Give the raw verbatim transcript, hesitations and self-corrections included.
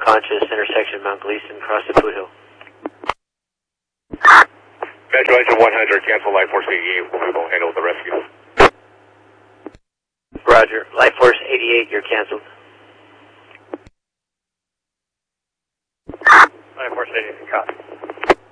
unconscious, intersection Mount Gleason, across the foothill. Metro Engine one hundred, cancel Life Force eighty-eight, we will handle the rescue. Roger. Life Force eighty-eight, you're canceled. Life Force eighty-eight, copy.